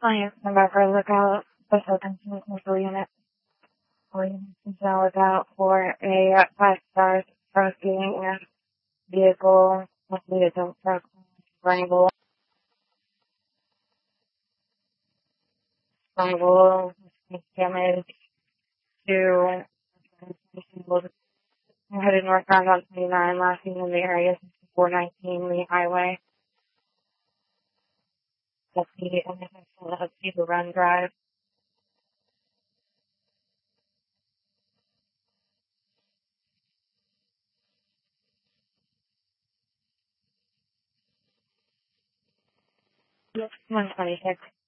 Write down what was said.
Clients come back for a lookout, special attention to commercial unit. Police now lookout for a 5-star trucking vehicle, mostly a dump truck, Wrangle, damage to headed northbound on 29, last seen in the area 419 Lee Highway. That's the intersection of Cedar Run Drive. Yes, 126.